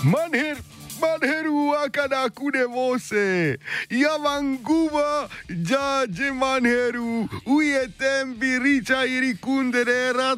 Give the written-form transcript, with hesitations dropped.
Manheru akadakude vose. Yavanguva jaje manheru. Uyetem biricha irikundere